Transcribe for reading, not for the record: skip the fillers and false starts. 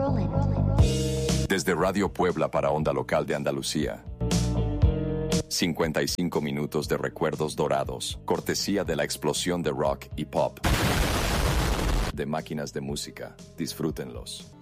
Desde Radio Puebla para Onda Local de Andalucía. 55 minutos de recuerdos dorados, cortesía de la explosión de rock y pop. De máquinas de música, disfrútenlos.